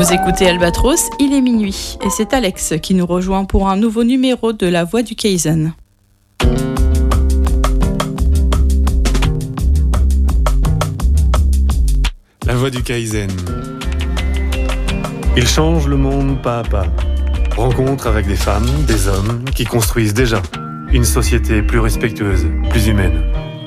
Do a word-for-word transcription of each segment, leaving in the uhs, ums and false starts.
Vous écoutez Albatros, il est minuit et c'est Alex qui nous rejoint pour un nouveau numéro de La Voix du Kaizen. La Voix du Kaizen. Il change le monde pas à pas. Rencontre avec des femmes, des hommes qui construisent déjà une société plus respectueuse, plus humaine.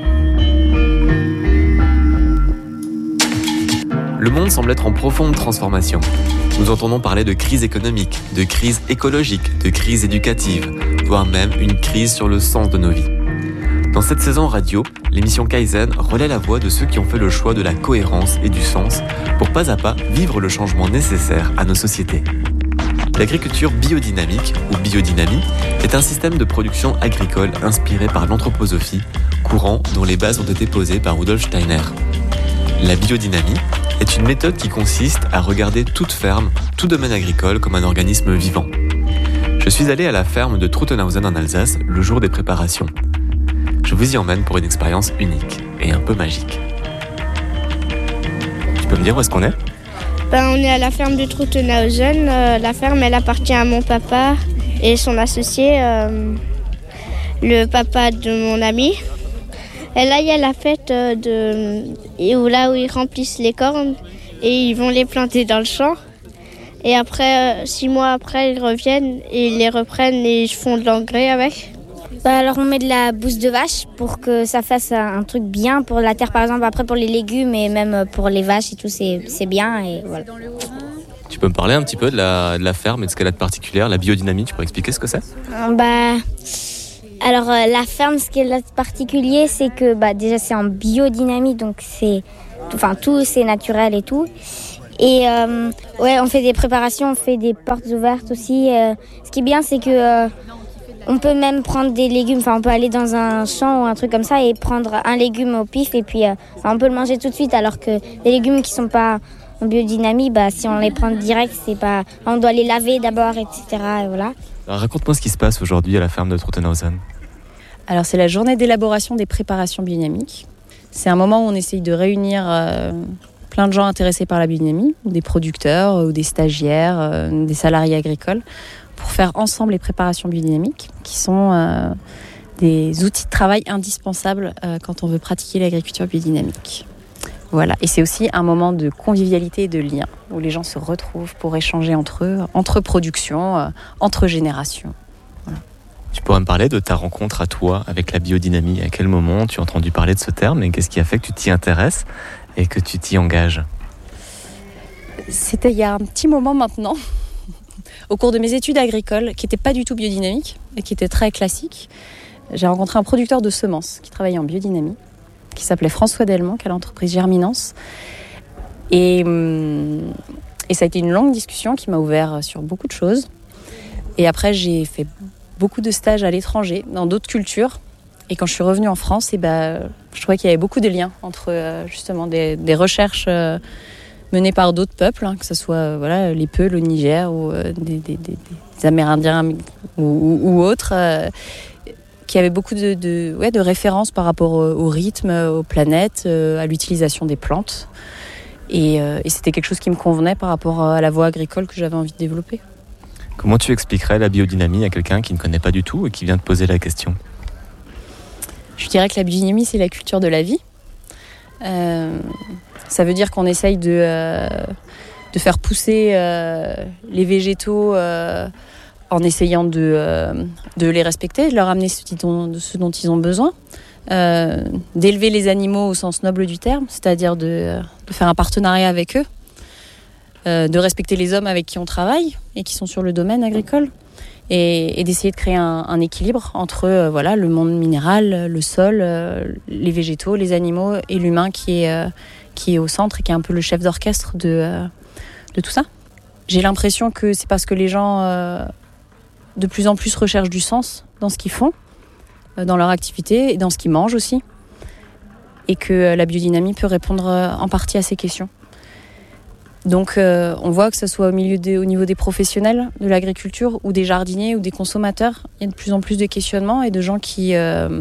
Le monde semble être en profonde transformation. Nous entendons parler de crise économique, de crise écologique, de crise éducative, voire même une crise sur le sens de nos vies. Dans cette saison radio, l'émission Kaizen relaie la voix de ceux qui ont fait le choix de la cohérence et du sens pour pas à pas vivre le changement nécessaire à nos sociétés. L'agriculture biodynamique, ou biodynamie, est un système de production agricole inspiré par l'anthroposophie, courant dont les bases ont été posées par Rudolf Steiner. La biodynamie est une méthode qui consiste à regarder toute ferme, tout domaine agricole comme un organisme vivant. Je suis allé à la ferme de Truttenhausen en Alsace le jour des préparations. Je vous y emmène pour une expérience unique et un peu magique. Tu peux me dire où est-ce qu'on est ? Ben, on est à la ferme de Truttenhausen. Euh, la ferme, elle appartient à mon papa et son associé, euh, le papa de mon ami. Et là, il y a la fête de, et où, là où ils remplissent les cornes et ils vont les planter dans le champ. Et après, euh, six mois après, ils reviennent et ils les reprennent et ils font de l'engrais avec. Bah alors on met de la bouse de vache pour que ça fasse un truc bien pour la terre, par exemple. Après pour les légumes et même pour les vaches et tout, c'est, c'est bien. Et voilà. Tu peux me parler un petit peu de la, de la ferme et de ce qu'elle a de particulier, la biodynamie, tu pourrais expliquer ce que c'est ? euh, bah, Alors euh, la ferme, ce qu'elle a de particulier, c'est que bah, déjà c'est en biodynamie, donc c'est, enfin, tout c'est naturel et tout. Et euh, ouais, on fait des préparations, on fait des portes ouvertes aussi. Euh, ce qui est bien, c'est que euh, on peut même prendre des légumes, enfin on peut aller dans un champ ou un truc comme ça et prendre un légume au pif et puis euh, on peut le manger tout de suite, alors que les légumes qui sont pas en biodynamie, bah, si on les prend direct, c'est pas, on doit les laver d'abord, et cetera. Et voilà. Alors, raconte-moi ce qui se passe aujourd'hui à la ferme de Truttenhausen. Alors c'est la journée d'élaboration des préparations biodynamiques. C'est un moment où on essaye de réunir euh, plein de gens intéressés par la biodynamie, des producteurs ou des stagiaires, euh, des salariés agricoles, pour faire ensemble les préparations biodynamiques, qui sont euh, des outils de travail indispensables euh, quand on veut pratiquer l'agriculture biodynamique. Voilà. Et c'est aussi un moment de convivialité et de lien, où les gens se retrouvent pour échanger entre eux, entre productions, euh, entre générations. Voilà. Tu pourrais me parler de ta rencontre à toi avec la biodynamie ? À quel moment tu as entendu parler de ce terme et qu'est-ce qui a fait que tu t'y intéresses et que tu t'y engages ? C'était il y a un petit moment maintenant. Au cours de mes études agricoles, qui n'étaient pas du tout biodynamiques et qui étaient très classiques, j'ai rencontré un producteur de semences qui travaillait en biodynamie, qui s'appelait François Delmont, qui a l'entreprise Germinance. Et, et ça a été une longue discussion qui m'a ouvert sur beaucoup de choses. Et après, j'ai fait beaucoup de stages à l'étranger, dans d'autres cultures. Et quand je suis revenue en France, et ben, je trouvais qu'il y avait beaucoup de liens entre justement des, des recherches euh, menées par d'autres peuples, hein, que ce soit euh, voilà, les Peuls au Niger ou euh, des, des, des, des Amérindiens ou, ou, ou autres, euh, qui avaient beaucoup de, de, ouais, de références par rapport au, au rythme, aux planètes, euh, à l'utilisation des plantes. Et, euh, et c'était quelque chose qui me convenait par rapport à la voie agricole que j'avais envie de développer. Comment tu expliquerais la biodynamie à quelqu'un qui ne connaît pas du tout et qui vient te poser la question ? Je dirais que la biodynamie, c'est la culture de la vie. Euh, ça veut dire qu'on essaye de, euh, de faire pousser euh, les végétaux euh, en essayant de, euh, de les respecter, de leur amener ce dont, de ce dont ils ont besoin, euh, d'élever les animaux au sens noble du terme, c'est-à-dire de, de faire un partenariat avec eux, euh, de respecter les hommes avec qui on travaille et qui sont sur le domaine agricole. Et, et d'essayer de créer un, un équilibre entre euh, voilà, le monde minéral, le sol, euh, les végétaux, les animaux et l'humain qui est, euh, qui est au centre et qui est un peu le chef d'orchestre de, euh, de tout ça. J'ai l'impression que c'est parce que les gens euh, de plus en plus recherchent du sens dans ce qu'ils font, euh, dans leur activité et dans ce qu'ils mangent aussi, et que euh, la biodynamie peut répondre euh, en partie à ces questions. Donc euh, on voit que ce soit au, milieu des, au niveau des professionnels de l'agriculture ou des jardiniers ou des consommateurs, il y a de plus en plus de questionnements et de gens qui, euh,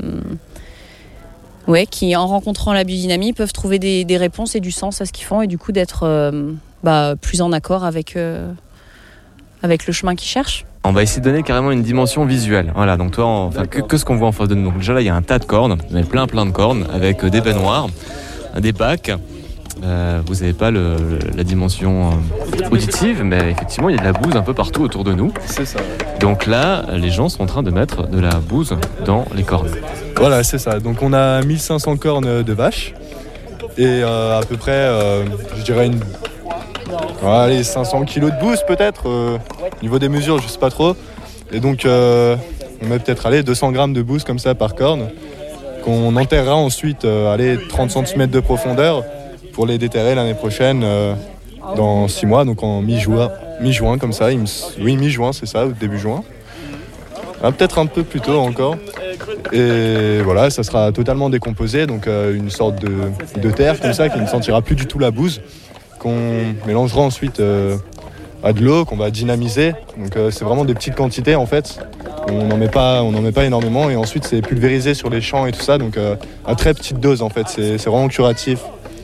ouais, qui en rencontrant la biodynamie, peuvent trouver des, des réponses et du sens à ce qu'ils font et du coup d'être, euh, bah, plus en accord avec, euh, avec le chemin qu'ils cherchent. On va essayer de donner carrément une dimension visuelle. Voilà, donc toi, on, enfin, que, que ce qu'on voit en face de nous. Donc déjà là, il y a un tas de cornes, vous avez plein plein de cornes avec des baignoires, des bacs. Euh, vous n'avez pas le, la dimension euh, auditive, mais effectivement, il y a de la bouse un peu partout autour de nous. C'est ça. Donc là, les gens sont en train de mettre de la bouse dans les cornes. Voilà, c'est ça. Donc on a mille cinq cents cornes de vaches et euh, à peu près, euh, je dirais, une... allez, cinq cents kilos de bouse peut-être. Euh, au niveau des mesures, je sais pas trop. Et donc, euh, on met peut-être allez, deux cents grammes de bouse comme ça par corne, qu'on enterrera ensuite euh, allez, trente centimètres de profondeur pour les déterrer l'année prochaine, euh, dans six mois, donc en mi-juin, mi-juin comme ça. Il me... Oui, mi-juin, c'est ça, ou début juin. Ah, peut-être un peu plus tôt encore. Et voilà, ça sera totalement décomposé, donc euh, une sorte de, de terre comme ça qui ne sentira plus du tout la bouse, qu'on mélangera ensuite euh, à de l'eau, qu'on va dynamiser. Donc euh, c'est vraiment des petites quantités en fait. On n'en met pas, on n'en met pas énormément et ensuite c'est pulvérisé sur les champs et tout ça, donc euh, à très petite dose en fait. C'est, c'est vraiment curatif.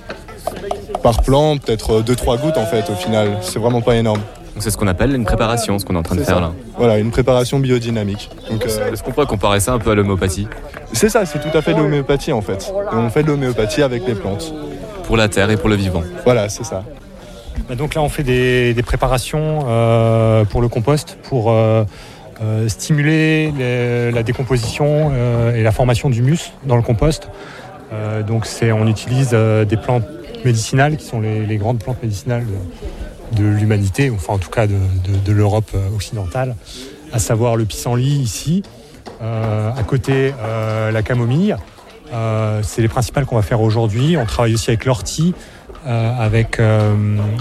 Par plant, peut-être deux trois gouttes en fait au final. C'est vraiment pas énorme. Donc c'est ce qu'on appelle une préparation, ce qu'on est en train de c'est faire ça. là. Voilà, une préparation biodynamique. Donc, euh, Est-ce qu'on pourrait comparer ça un peu à l'homéopathie ? C'est ça, c'est tout à fait de l'homéopathie en fait. Et on fait de l'homéopathie avec les plantes. Pour la terre et pour le vivant. Voilà, c'est ça. Donc là, on fait des, des préparations euh, pour le compost, pour euh, euh, stimuler les, la décomposition euh, et la formation d'humus dans le compost. Euh, donc c'est, on utilise euh, des plantes médicinales qui sont les, les grandes plantes médicinales de, de l'humanité, enfin en tout cas de, de, de l'Europe occidentale, à savoir le pissenlit ici, euh, à côté euh, la camomille. Euh, c'est les principales qu'on va faire aujourd'hui. On travaille aussi avec l'ortie, euh, avec euh,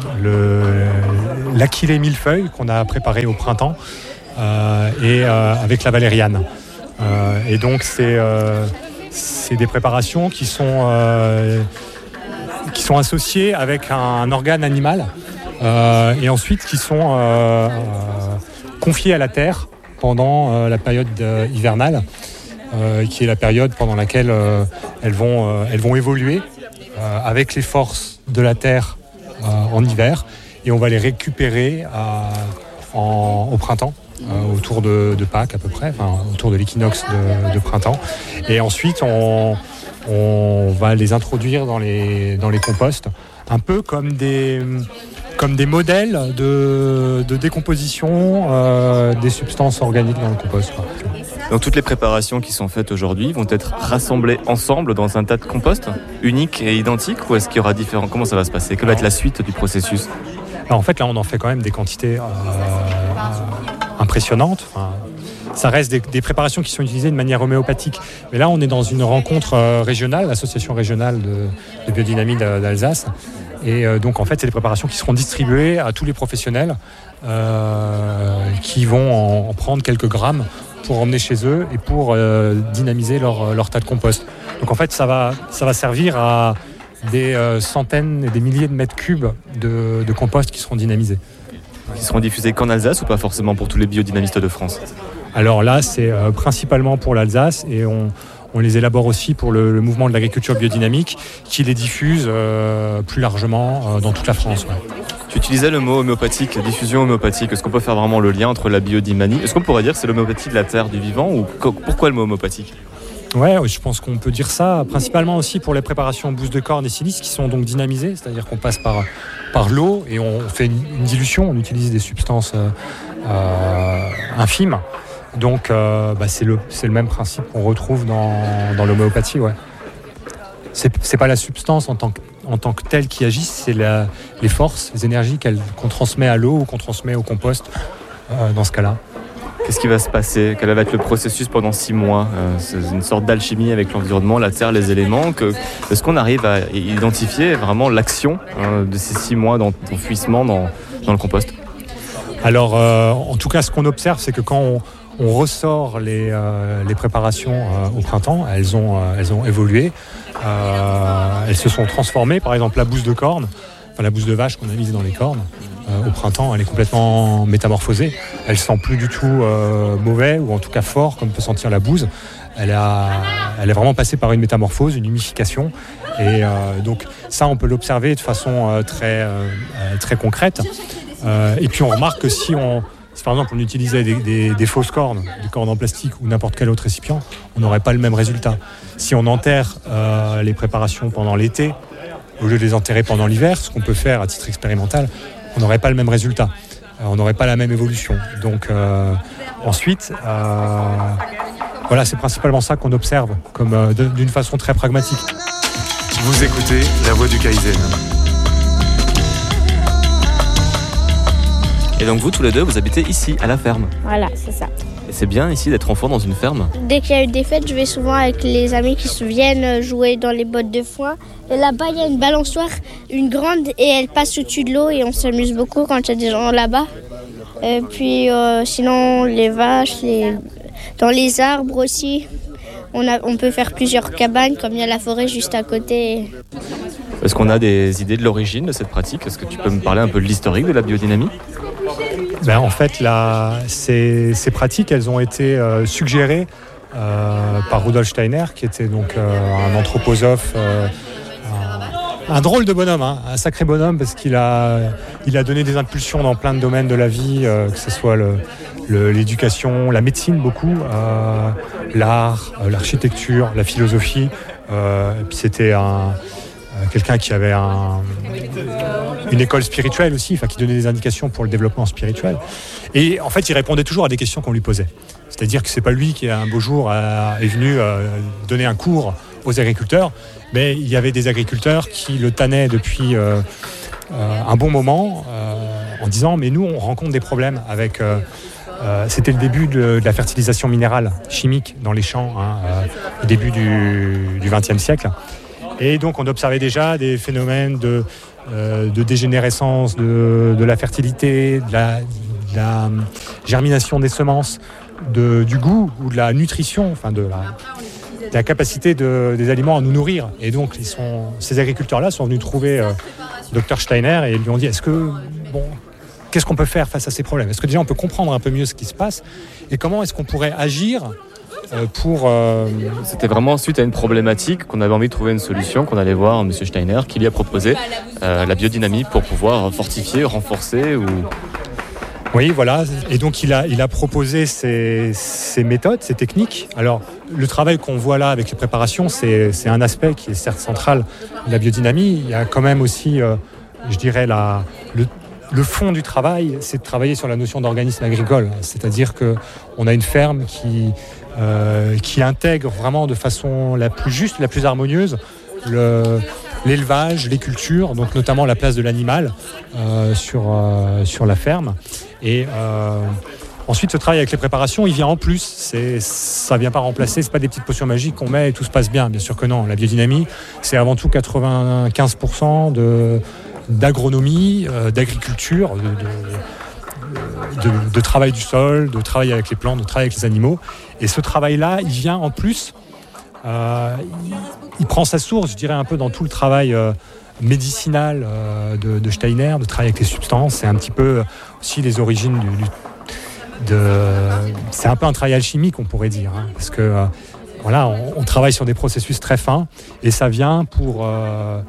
le, l'achillée millefeuille qu'on a préparé au printemps euh, et euh, avec la valériane. Euh, et donc c'est, euh, c'est des préparations qui sont, euh, qui sont associées avec un, un organe animal euh, et ensuite qui sont euh, euh, confiées à la terre pendant euh, la période euh, hivernale. Euh, qui est la période pendant laquelle euh, elles, vont, euh, elles vont évoluer euh, avec les forces de la Terre euh, en hiver, et on va les récupérer euh, en, au printemps, euh, autour de, de Pâques à peu près, enfin, autour de l'équinoxe de, de printemps. Et ensuite, on, on va les introduire dans les, dans les composts, un peu comme des, comme des modèles de, de décomposition euh, des substances organiques dans le compost, quoi. Donc toutes les préparations qui sont faites aujourd'hui vont être rassemblées ensemble dans un tas de compost unique et identique, ou est-ce qu'il y aura différents ? Comment ça va se passer ? Quelle va être la suite du processus ? Alors en fait, là, on en fait quand même des quantités euh, impressionnantes. Enfin, ça reste des, des préparations qui sont utilisées de manière homéopathique. Mais là, on est dans une rencontre euh, régionale, l'association régionale de, de biodynamie d'Alsace. Et euh, donc, en fait, c'est des préparations qui seront distribuées à tous les professionnels euh, qui vont en, en prendre quelques grammes pour emmener chez eux et pour euh, dynamiser leur, leur tas de compost. Donc en fait, ça va, ça va servir à des euh, centaines et des milliers de mètres cubes de, de compost qui seront dynamisés. Qui seront diffusés qu'en Alsace ou pas forcément pour tous les biodynamistes de France ? Alors là, c'est euh, principalement pour l'Alsace et on, on les élabore aussi pour le, le mouvement de l'agriculture biodynamique qui les diffuse euh, plus largement euh, dans toute la France. Ouais. Tu utilisais le mot homéopathique, diffusion homéopathique. Est-ce qu'on peut faire vraiment le lien entre la biodynamie ? Est-ce qu'on pourrait dire que c'est l'homéopathie de la terre, du vivant, ou co- pourquoi le mot homéopathique ? Ouais, je pense qu'on peut dire ça, principalement aussi pour les préparations bouse de corne et silice qui sont donc dynamisées, c'est-à-dire qu'on passe par, par l'eau et on fait une, une dilution, on utilise des substances euh, euh, infimes. Donc euh, bah c'est, le, c'est le même principe qu'on retrouve dans, dans l'homéopathie. Ouais. C'est, c'est pas la substance en tant que, en tant que telle qui agit, c'est la, les forces, les énergies qu'elle, qu'on transmet à l'eau ou qu'on transmet au compost euh, dans ce cas-là. Qu'est-ce qui va se passer ? Quel va être le processus pendant six mois ? euh, C'est une sorte d'alchimie avec l'environnement, la terre, les éléments. Que, est-ce qu'on arrive à identifier vraiment l'action euh, de ces six mois d'enfouissement dans, dans le compost ? Alors, euh, en tout cas, ce qu'on observe, c'est que quand on, on ressort les, euh, les préparations euh, au printemps, elles ont, euh, elles ont évolué, euh, elles se sont transformées. Par exemple, la bouse de corne, enfin la bouse de vache qu'on a mise dans les cornes, euh, au printemps, elle est complètement métamorphosée. Elle sent plus du tout euh, mauvais, ou en tout cas fort, comme peut sentir la bouse. Elle, a, elle est vraiment passée par une métamorphose, une humification. Et euh, donc ça, on peut l'observer de façon euh, très, euh, très concrète. Euh, et puis on remarque que si on... Si par exemple on utilisait des, des, des fausses cornes, des cornes en plastique ou n'importe quel autre récipient, on n'aurait pas le même résultat. Si on enterre euh, les préparations pendant l'été, au lieu de les enterrer pendant l'hiver, ce qu'on peut faire à titre expérimental, on n'aurait pas le même résultat. Euh, on n'aurait pas la même évolution. Donc euh, ensuite, euh, voilà, c'est principalement ça qu'on observe comme, euh, de, d'une façon très pragmatique. Vous écoutez La Voix du Kaizen. Et donc vous, tous les deux, vous habitez ici, à la ferme. Voilà, c'est ça. Et c'est bien ici d'être enfant dans une ferme. Dès qu'il y a eu des fêtes, je vais souvent avec les amis qui se viennent jouer dans les bottes de foin. Et là-bas, il y a une balançoire, une grande, et elle passe au-dessus de l'eau et on s'amuse beaucoup quand il y a des gens là-bas. Et puis euh, sinon, les vaches, les... dans les arbres aussi. On, a, on peut faire plusieurs cabanes, comme il y a la forêt juste à côté. Est-ce qu'on a des idées de l'origine de cette pratique ? Est-ce que tu peux me parler un peu de l'historique de la biodynamie ? Ben, en fait, la, ces, ces pratiques, elles ont été euh, suggérées euh, par Rudolf Steiner, qui était donc euh, un anthroposophe, euh, un, un drôle de bonhomme, hein, un sacré bonhomme, parce qu'il a, il a donné des impulsions dans plein de domaines de la vie, euh, que ce soit le, le, l'éducation, la médecine beaucoup, euh, l'art, euh, l'architecture, la philosophie. Euh, et puis c'était un... quelqu'un qui avait un, une école spirituelle aussi, enfin, qui donnait des indications pour le développement spirituel. Et en fait, il répondait toujours à des questions qu'on lui posait. C'est-à-dire que c'est pas lui qui, un beau jour, a, est venu euh, donner un cours aux agriculteurs, mais il y avait des agriculteurs qui le tannaient depuis euh, euh, un bon moment, euh, en disant « mais nous, on rencontre des problèmes avec... Euh, » Euh, c'était le début de, de la fertilisation minérale chimique dans les champs, hein, euh, au début du, du vingtième siècle. Et donc on observait déjà des phénomènes de, euh, de dégénérescence de, de la fertilité, de la, de la germination des semences, de, du goût ou de la nutrition, enfin de la, de la capacité de, des aliments à nous nourrir. Et donc ils sont, ces agriculteurs-là sont venus trouver euh, docteur Steiner et ils lui ont dit est-ce que, bon, qu'est-ce qu'on peut faire face à ces problèmes ? Est-ce que déjà on peut comprendre un peu mieux ce qui se passe et comment est-ce qu'on pourrait agir pour... Euh... C'était vraiment suite à une problématique qu'on avait envie de trouver une solution, qu'on allait voir M. Steiner, qui lui a proposé euh, la biodynamie pour pouvoir fortifier, renforcer ou... Oui, voilà. Et donc il a, il a proposé ces, ces méthodes, ces techniques. Alors le travail qu'on voit là avec les préparations, c'est, c'est un aspect qui est certes central de la biodynamie. Il y a quand même aussi, euh, je dirais, la, le Le fond du travail, c'est de travailler sur la notion d'organisme agricole. C'est-à-dire qu'on a une ferme qui, euh, qui intègre vraiment de façon la plus juste, la plus harmonieuse, le, l'élevage, les cultures, donc notamment la place de l'animal euh, sur, euh, sur la ferme. Et euh, ensuite, ce travail avec les préparations, il vient en plus. C'est, ça ne vient pas remplacer, ce n'est pas des petites potions magiques qu'on met et tout se passe bien. Bien sûr que non. La biodynamie, c'est avant tout quatre-vingt-quinze pour cent de... d'agronomie, euh, d'agriculture, de, de, de, de travail du sol, de travail avec les plantes, de travail avec les animaux. Et ce travail-là, il vient en plus, euh, il, il prend sa source, je dirais, un peu dans tout le travail euh, médicinal euh, de, de Steiner, de travailler avec les substances. C'est un petit peu aussi les origines du... du de, c'est un peu un travail alchimique, on pourrait dire, hein, parce que euh, voilà, on, on travaille sur des processus très fins et ça vient pour... Euh,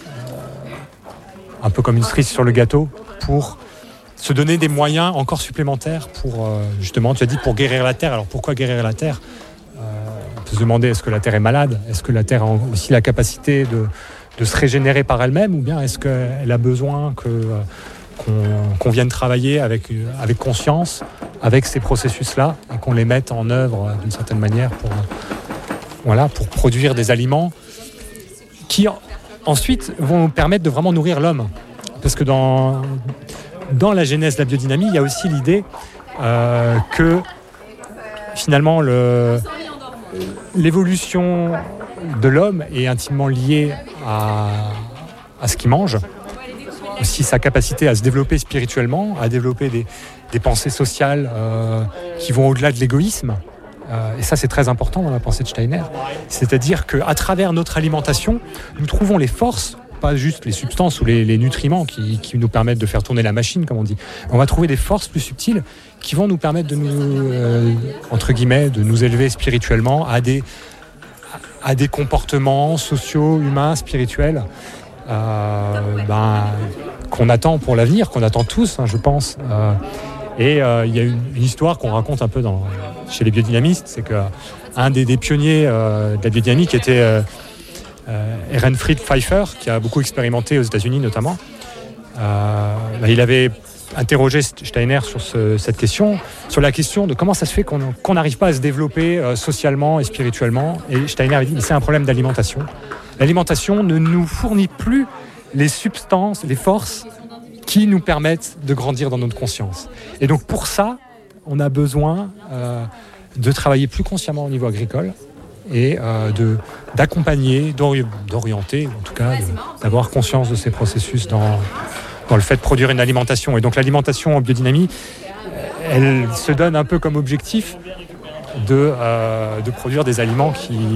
un peu comme une cerise sur le gâteau, pour se donner des moyens encore supplémentaires pour, euh, justement, tu as dit, pour guérir la Terre. Alors pourquoi guérir la Terre ? euh, On peut se demander, est-ce que la Terre est malade ? Est-ce que la Terre a aussi la capacité de, de se régénérer par elle-même ? Ou bien est-ce qu'elle a besoin que, euh, qu'on, qu'on vienne travailler avec, avec conscience, avec ces processus-là, et qu'on les mette en œuvre euh, d'une certaine manière pour, euh, voilà, pour produire des aliments qui... ensuite, vont permettre de vraiment nourrir l'homme. Parce que dans, dans la genèse de la biodynamie, il y a aussi l'idée euh, que finalement le, l'évolution de l'homme est intimement liée à, à ce qu'il mange. Aussi sa capacité à se développer spirituellement, à développer des, des pensées sociales euh, qui vont au-delà de l'égoïsme. Euh, et ça, c'est très important dans la pensée de Steiner. C'est-à-dire qu'à travers notre alimentation, nous trouvons les forces pas juste les substances ou les, les nutriments qui, qui nous permettent de faire tourner la machine, comme on dit. On va trouver des forces plus subtiles qui vont nous permettre de nous, euh, entre guillemets, de nous élever spirituellement à des, à des comportements sociaux, humains, spirituels, euh, ben, qu'on attend pour l'avenir, qu'on attend tous, hein, je pense. Euh, et il euh, y a une, une histoire qu'on raconte un peu dans, chez les biodynamistes, c'est qu'un des, des pionniers euh, de la biodynamique était euh, euh, Ehrenfried Pfeiffer, qui a beaucoup expérimenté aux États-Unis notamment. Euh, ben, il avait interrogé Steiner sur ce, cette question, sur la question de comment ça se fait qu'on qu'on n'arrive pas à se développer euh, socialement et spirituellement. Et Steiner avait dit, c'est un problème d'alimentation. L'alimentation ne nous fournit plus les substances, les forces qui nous permettent de grandir dans notre conscience. Et donc pour ça, on a besoin euh, de travailler plus consciemment au niveau agricole et euh, de, d'accompagner, d'ori- d'orienter, en tout cas, de, d'avoir conscience de ces processus dans, dans le fait de produire une alimentation. Et donc l'alimentation en biodynamie, elle se donne un peu comme objectif de, euh, de produire des aliments qui,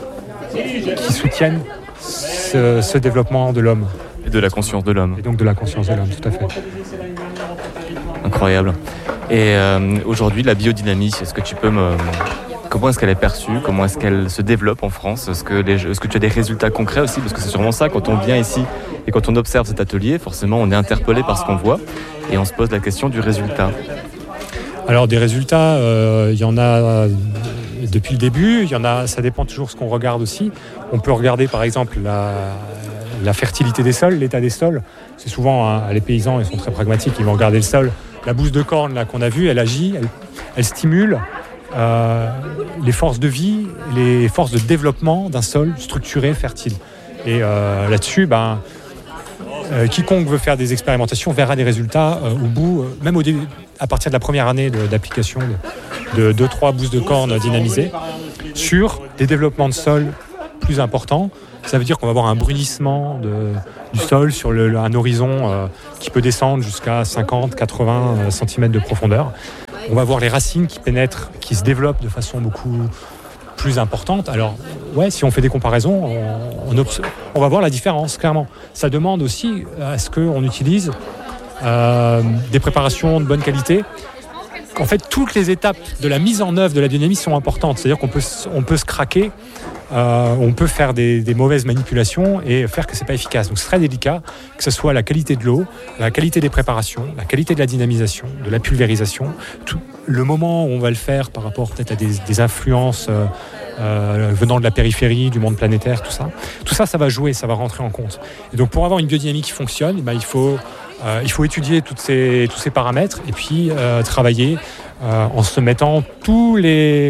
qui soutiennent ce, ce développement de l'homme. Et de la conscience de l'homme. Et donc de la conscience de l'homme, tout à fait. Incroyable. Et euh, aujourd'hui, la biodynamie, est-ce que tu peux me... Comment est-ce qu'elle est perçue? Comment est-ce qu'elle se développe en France? Est-ce que, les... est-ce que tu as des résultats concrets aussi? Parce que c'est sûrement ça, quand on vient ici et quand on observe cet atelier, forcément on est interpellé par ce qu'on voit et on se pose la question du résultat. Alors des résultats, euh, il y en a euh, depuis le début, il y en a, ça dépend toujours de ce qu'on regarde aussi. On peut regarder par exemple la, la fertilité des sols, l'état des sols. C'est souvent, hein, les paysans, ils sont très pragmatiques, ils vont regarder le sol. La bouse de corne là, qu'on a vue, elle agit, elle, elle stimule euh, les forces de vie, les forces de développement d'un sol structuré, fertile. Et euh, là-dessus, ben, euh, quiconque veut faire des expérimentations verra des résultats euh, au bout, euh, même au début, à partir de la première année de, d'application de deux trois bousses de corne dynamisées, sur des développements de sol plus importants. Ça veut dire qu'on va avoir un brunissement de, du sol sur le, le, un horizon euh, qui peut descendre jusqu'à cinquante à quatre-vingts centimètres de profondeur. On va voir les racines qui pénètrent, qui se développent de façon beaucoup plus importante. Alors, ouais, si on fait des comparaisons, on, on, obs- on va voir la différence, clairement. Ça demande aussi à ce qu'on utilise euh, des préparations de bonne qualité. En fait, toutes les étapes de la mise en œuvre de la biodynamie sont importantes. C'est-à-dire qu'on peut, on peut se craquer, euh, on peut faire des, des mauvaises manipulations et faire que c'est pas efficace. Donc c'est très délicat, que ce soit la qualité de l'eau, la qualité des préparations, la qualité de la dynamisation, de la pulvérisation, tout, le moment où on va le faire par rapport peut-être à des, des influences euh, euh, venant de la périphérie, du monde planétaire, tout ça. Tout ça, ça va jouer, ça va rentrer en compte. Et donc pour avoir une biodynamie qui fonctionne, ben, il faut Euh, il faut étudier toutes ces, tous ces paramètres et puis euh, travailler euh, en se mettant tous les,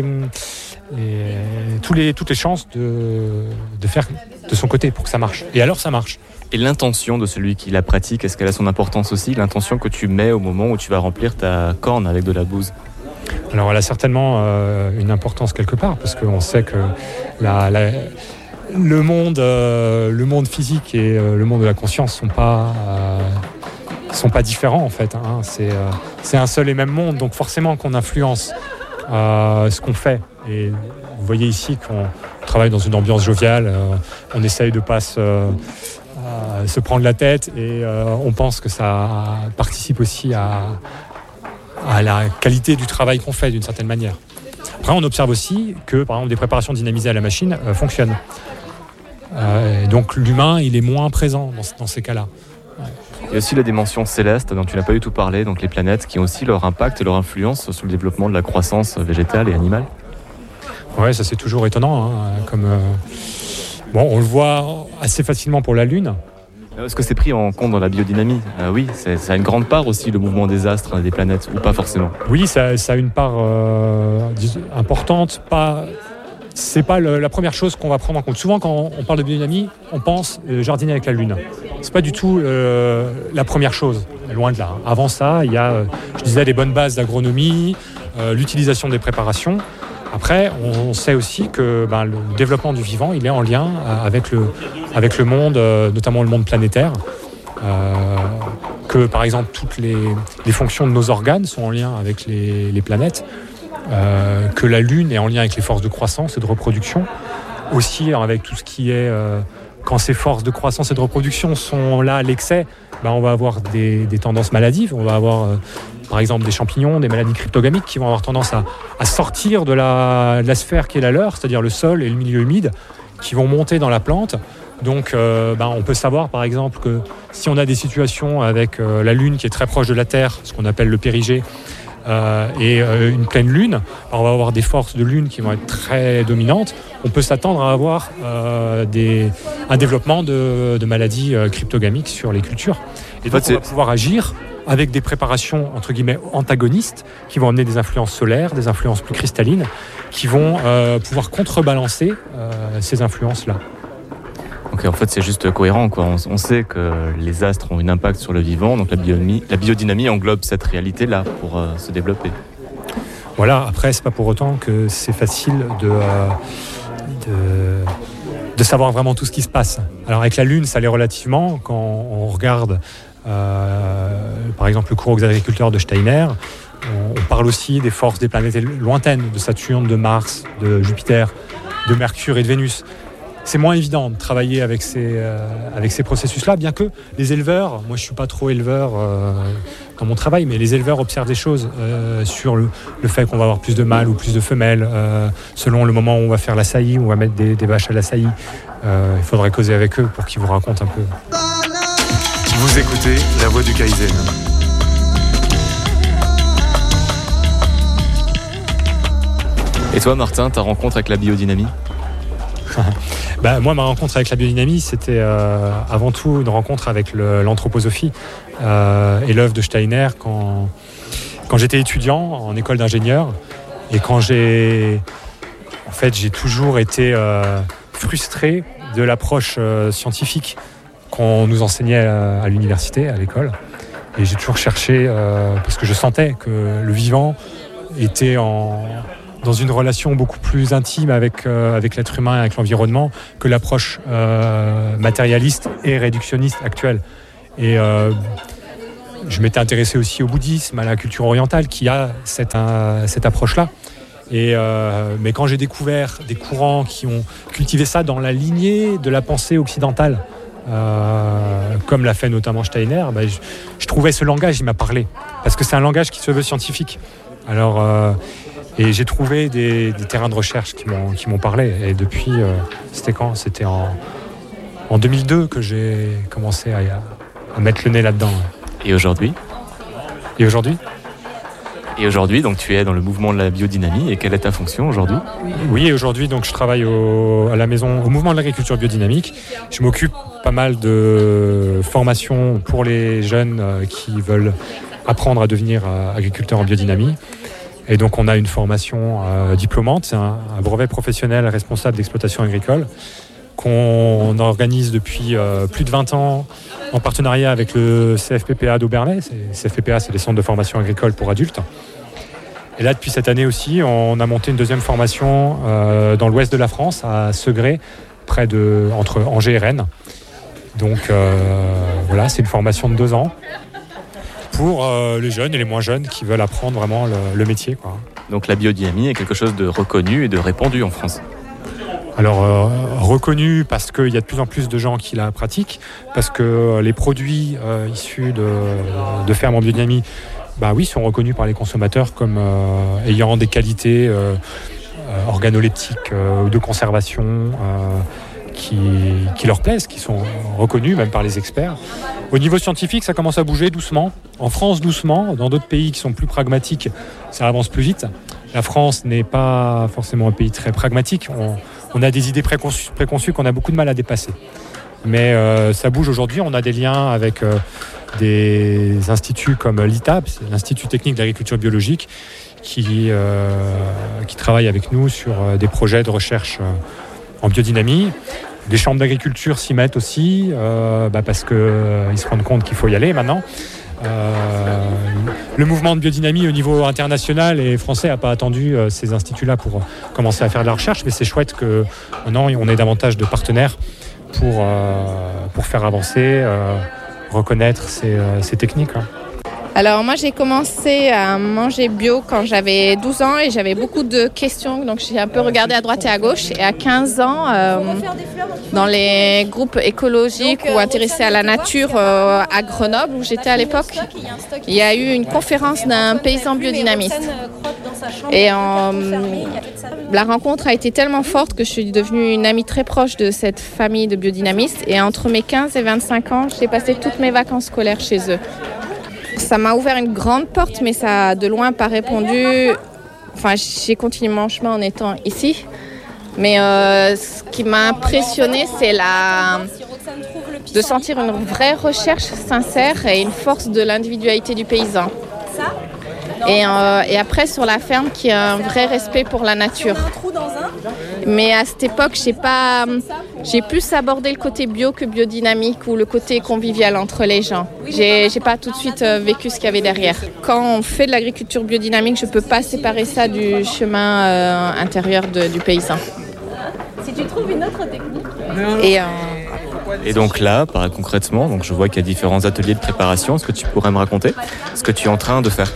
les, tous les, toutes les chances de, de faire de son côté pour que ça marche. Et alors ça marche. Et l'intention de celui qui la pratique, est-ce qu'elle a son importance aussi? L'intention que tu mets au moment où tu vas remplir ta corne avec de la bouse? Alors elle a certainement euh, une importance quelque part parce qu'on sait que la... la Le monde, euh, le monde physique et euh, le monde de la conscience sont pas, euh, sont pas différents en fait. Hein. C'est, euh, c'est un seul et même monde, donc forcément qu'on influence euh, ce qu'on fait. Et vous voyez ici qu'on travaille dans une ambiance joviale, euh, on essaye de pas se, euh, se prendre la tête et euh, on pense que ça participe aussi à, à la qualité du travail qu'on fait d'une certaine manière. Après, on observe aussi que, par exemple, des préparations dynamisées à la machine euh, fonctionnent. Euh, et donc, l'humain, il est moins présent dans, dans ces cas-là. Ouais. Il y a aussi la dimension céleste dont tu n'as pas du tout parlé, donc les planètes qui ont aussi leur impact, leur influence sur le développement de la croissance végétale et animale. Ouais, ça c'est toujours étonnant. Hein, comme, euh... bon, on le voit assez facilement pour la Lune. Est-ce que c'est pris en compte dans la biodynamie? euh, Oui, c'est, ça a une grande part aussi, le mouvement des astres, des planètes, ou pas forcément? Oui, ça, ça a une part euh, importante. Pas, c'est pas le, la première chose qu'on va prendre en compte. Souvent, quand on parle de biodynamie, on pense euh, jardiner avec la Lune. C'est pas du tout euh, la première chose, loin de là. Avant ça, il y a, je disais, les bonnes bases d'agronomie, euh, l'utilisation des préparations. Après, on sait aussi que ben, le développement du vivant, il est en lien avec le, avec le monde, euh, notamment le monde planétaire. Euh, que par exemple, toutes les, les fonctions de nos organes sont en lien avec les, les planètes. Euh, que la Lune est en lien avec les forces de croissance et de reproduction. Aussi avec tout ce qui est euh, quand ces forces de croissance et de reproduction sont là à l'excès, bah, on va avoir des, des tendances maladives. On va avoir euh, par exemple des champignons, des maladies cryptogamiques qui vont avoir tendance à, à sortir de la, de la sphère qui est la leur, c'est-à-dire le sol et le milieu humide, qui vont monter dans la plante. Donc euh, bah, on peut savoir par exemple que si on a des situations avec euh, la Lune qui est très proche de la Terre, ce qu'on appelle le périgée, euh, et euh, une pleine Lune, on va avoir des forces de Lune qui vont être très dominantes. On peut s'attendre à avoir euh, des, un développement de, de maladies euh, cryptogamiques sur les cultures. Et donc on va pouvoir agir avec des préparations entre guillemets antagonistes qui vont amener des influences solaires, des influences plus cristallines, qui vont euh, pouvoir contrebalancer euh, ces influences-là. Ok, en fait, c'est juste cohérent, quoi. On, on sait que les astres ont un impact sur le vivant, donc la, biodynamie, la biodynamie englobe cette réalité-là pour euh, se développer. Voilà, après, c'est pas pour autant que c'est facile de, euh, de, de savoir vraiment tout ce qui se passe. Alors, avec la Lune, ça l'est relativement. Quand on regarde, euh, par exemple, le cours aux agriculteurs de Steiner, on, on parle aussi des forces des planètes lointaines, de Saturne, de Mars, de Jupiter, de Mercure et de Vénus. C'est moins évident de travailler avec ces, euh, avec ces processus-là, bien que les éleveurs, moi je ne suis pas trop éleveur euh, dans mon travail, mais les éleveurs observent des choses euh, sur le, le fait qu'on va avoir plus de mâles ou plus de femelles, euh, selon le moment où on va faire la saillie, où on va mettre des, des vaches à la saillie. Euh, il faudrait causer avec eux pour qu'ils vous racontent un peu. Vous écoutez La Voix du Kaizen. Et toi Martin, ta rencontre avec la biodynamie ? Bah, moi, ma rencontre avec la biodynamie, c'était euh, avant tout une rencontre avec le, l'anthroposophie euh, et l'œuvre de Steiner quand, quand j'étais étudiant en école d'ingénieur et quand j'ai, en fait, j'ai toujours été euh, frustré de l'approche euh, scientifique qu'on nous enseignait à, à l'université, à l'école. Et j'ai toujours cherché, euh, parce que je sentais que le vivant était en... dans une relation beaucoup plus intime avec, euh, avec l'être humain et avec l'environnement que l'approche euh, matérialiste et réductionniste actuelle. Et euh, je m'étais intéressé aussi au bouddhisme, à la culture orientale qui a cette, euh, cette approche-là. Et, euh, mais quand j'ai découvert des courants qui ont cultivé ça dans la lignée de la pensée occidentale, euh, comme l'a fait notamment Steiner, bah, je, je trouvais ce langage, il m'a parlé. Parce que c'est un langage qui se veut scientifique. Alors... Euh, Et j'ai trouvé des, des terrains de recherche qui m'ont, qui m'ont parlé. Et depuis, euh, c'était quand ? C'était en, en deux mille deux que j'ai commencé à, à mettre le nez là-dedans. Et aujourd'hui ? Et aujourd'hui ? Et aujourd'hui, donc tu es dans le mouvement de la biodynamie. Et quelle est ta fonction aujourd'hui ? Oui, aujourd'hui, donc je travaille au, à la maison, au mouvement de l'agriculture biodynamique. Je m'occupe pas mal de formations pour les jeunes qui veulent apprendre à devenir agriculteurs en biodynamie. Et donc on a une formation euh, diplômante, c'est un, un brevet professionnel responsable d'exploitation agricole qu'on organise depuis euh, plus de vingt ans en partenariat avec le C F P P A d'Aubernais. C'est, C F P P A, c'est les centres de formation agricole pour adultes. Et là, depuis cette année aussi, on a monté une deuxième formation euh, dans l'ouest de la France, à Segré, près de, entre Angers et Rennes. Donc euh, voilà, c'est une formation de deux ans. Pour euh, les jeunes et les moins jeunes qui veulent apprendre vraiment le, le métier, quoi. Donc la biodynamie est quelque chose de reconnu et de répandu en France. Alors euh, reconnu parce qu'il y a de plus en plus de gens qui la pratiquent, parce que les produits euh, issus de, de fermes en biodynamie, bah oui, sont reconnus par les consommateurs comme euh, ayant des qualités euh, euh, organoleptiques ou euh, de conservation euh, qui, qui leur plaisent, qui sont reconnus même par les experts. Au niveau scientifique, ça commence à bouger doucement. En France, doucement. Dans d'autres pays qui sont plus pragmatiques, ça avance plus vite. La France n'est pas forcément un pays très pragmatique. On, on a des idées préconçues, préconçues qu'on a beaucoup de mal à dépasser. Mais euh, ça bouge aujourd'hui. On a des liens avec euh, des instituts comme l'I T A B, c'est l'Institut technique d'agriculture biologique, qui, euh, qui travaille avec nous sur euh, des projets de recherche euh, en biodynamie. Les chambres d'agriculture s'y mettent aussi, euh, bah parce qu'ils euh, se rendent compte qu'il faut y aller maintenant. Euh, le mouvement de biodynamie au niveau international et français n'a pas attendu euh, ces instituts-là pour commencer à faire de la recherche, mais c'est chouette que maintenant on ait davantage de partenaires pour, euh, pour faire avancer, euh, reconnaître ces, euh, ces techniques. Hein. Alors moi j'ai commencé à manger bio quand j'avais douze ans et j'avais beaucoup de questions, donc j'ai un peu regardé à droite et à gauche. Et à quinze ans, euh, dans les groupes écologiques ou intéressés à la nature euh, à Grenoble, où j'étais à l'époque, il y a eu une conférence d'un paysan biodynamiste. Et euh, la rencontre a été tellement forte que je suis devenue une amie très proche de cette famille de biodynamistes. Et entre mes quinze et vingt-cinq ans, j'ai passé toutes mes vacances scolaires chez eux. Ça m'a ouvert une grande porte, mais ça a de loin pas répondu. Enfin, j'ai continué mon chemin en étant ici. Mais euh, ce qui m'a impressionnée, c'est la... de sentir une vraie recherche sincère et une force de l'individualité du paysan. Et, euh, et après, sur la ferme, qui a un vrai respect pour la nature. Mais à cette époque, j'ai pas, j'ai plus abordé le côté bio que biodynamique ou le côté convivial entre les gens. J'ai, j'ai pas tout de suite vécu ce qu'il y avait derrière. Quand on fait de l'agriculture biodynamique, je peux pas séparer ça du chemin euh, intérieur de, du paysan. Si tu trouves une autre technique. Et, euh, Et donc là, par, concrètement, donc je vois qu'il y a différents ateliers de préparation. Est-ce que tu pourrais me raconter ce que tu es en train de faire ?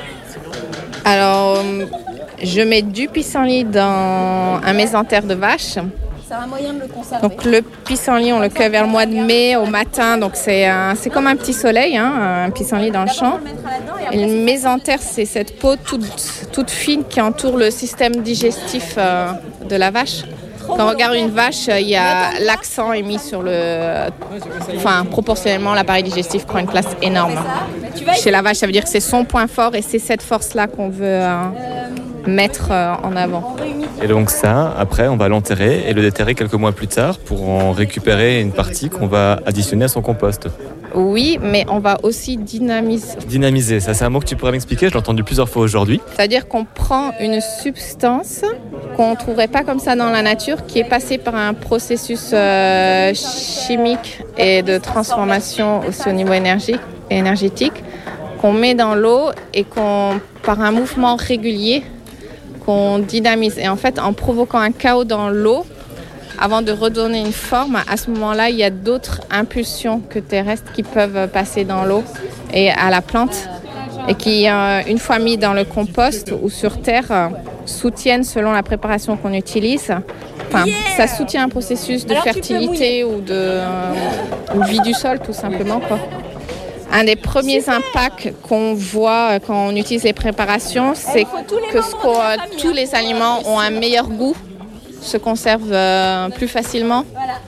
Alors, je mets du pissenlit dans un mésentère de vache. C'est un moyen de le conserver. Donc le pissenlit, on le cueille vers le mois de mai au matin. Donc c'est, un, c'est comme un petit soleil, hein, un pissenlit dans le champ. Et le mésentère, c'est cette peau toute, toute fine qui entoure le système digestif euh, de la vache. Quand on regarde une vache, il y a l'accent est mis sur le... Enfin, proportionnellement, l'appareil digestif prend une place énorme. Chez la vache, ça veut dire que c'est son point fort et c'est cette force-là qu'on veut euh, mettre euh, en avant. Et donc ça, après, on va l'enterrer et le déterrer quelques mois plus tard pour en récupérer une partie qu'on va additionner à son compost. Oui, mais on va aussi dynamiser. Dynamiser, ça c'est un mot que tu pourrais m'expliquer, je l'ai entendu plusieurs fois aujourd'hui. C'est-à-dire qu'on prend une substance qu'on ne trouverait pas comme ça dans la nature, qui est passée par un processus euh, chimique et de transformation aussi au niveau énergique, énergétique, qu'on met dans l'eau et qu'on, par un mouvement régulier, qu'on dynamise. Et en fait, en provoquant un chaos dans l'eau, avant de redonner une forme, à ce moment-là, il y a d'autres impulsions que terrestres qui peuvent passer dans l'eau et à la plante et qui, euh, une fois mis dans le compost ou sur terre, euh, soutiennent selon la préparation qu'on utilise. Enfin, ça soutient un processus de fertilité ou de euh, ou vie du sol, tout simplement, quoi. Un des premiers impacts qu'on voit quand on utilise les préparations, c'est que ce qu'on, tous les aliments ont un meilleur goût, se conservent euh, plus facilement,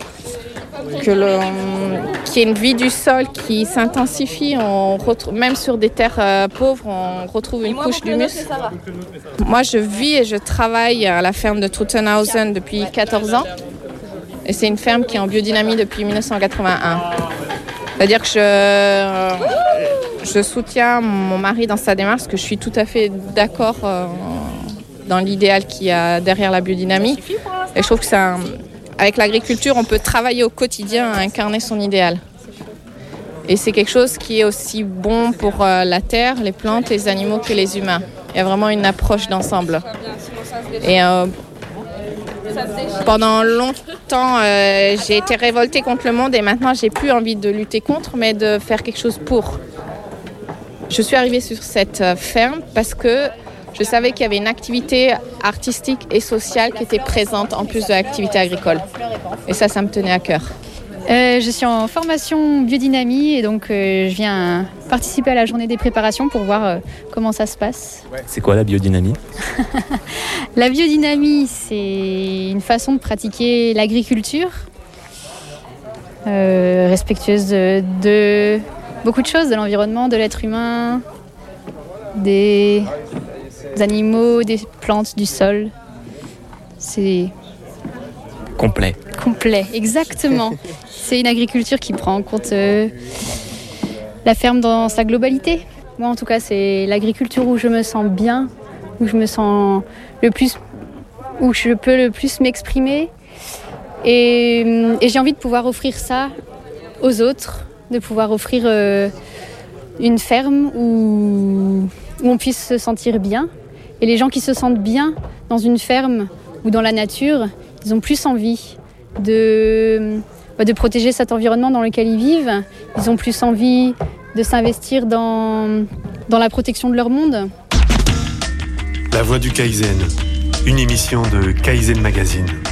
que le, qu'il y ait une vie du sol qui s'intensifie. On retrouve, même sur des terres euh, pauvres, on retrouve une couche d'humus. Moi, je vis et je travaille à la ferme de Truttenhausen depuis quatorze ans. Et c'est une ferme qui est en biodynamie depuis dix-neuf cent quatre-vingt-un. C'est-à-dire que je, je soutiens mon mari dans sa démarche, parce que je suis tout à fait d'accord euh, dans l'idéal qu'il y a derrière la biodynamie. Et je trouve que c'est un, avec l'agriculture, on peut travailler au quotidien à incarner son idéal. Et c'est quelque chose qui est aussi bon pour euh, la terre, les plantes, les animaux que les humains. Il y a vraiment une approche d'ensemble. Et euh, pendant longtemps, euh, j'ai été révoltée contre le monde et maintenant, j'ai plus envie de lutter contre, mais de faire quelque chose pour. Je suis arrivée sur cette ferme parce que je savais qu'il y avait une activité artistique et sociale qui était présente en plus de l'activité agricole. Et ça, ça me tenait à cœur. Euh, je suis en formation biodynamie et donc euh, je viens participer à la journée des préparations pour voir euh, comment ça se passe. C'est quoi la biodynamie ? La biodynamie, c'est une façon de pratiquer l'agriculture euh, respectueuse de, de beaucoup de choses, de l'environnement, de l'être humain, des animaux, des plantes, du sol. C'est complet. Complet, exactement. C'est une agriculture qui prend en compte euh, la ferme dans sa globalité. Moi, en tout cas, c'est l'agriculture où je me sens bien, où je me sens le plus, où je peux le plus m'exprimer. Et, et j'ai envie de pouvoir offrir ça aux autres, de pouvoir offrir euh, une ferme où, où on puisse se sentir bien. Et les gens qui se sentent bien dans une ferme ou dans la nature, ils ont plus envie de, de protéger cet environnement dans lequel ils vivent. Ils ont plus envie de s'investir dans, dans la protection de leur monde. La Voix du Kaizen, une émission de Kaizen Magazine.